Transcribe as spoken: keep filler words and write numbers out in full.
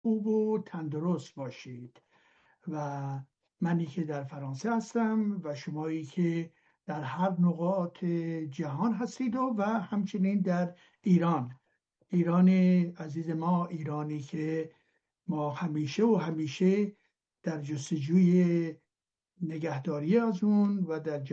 خوب و تندرست باشید. و منی که در فرانسه هستم و شمایی که در هر نقاط جهان هستید و, و همچنین در ایران، ایران عزیز ما، ایرانی که ما همیشه و همیشه در جستجوی نگهداری از اون و در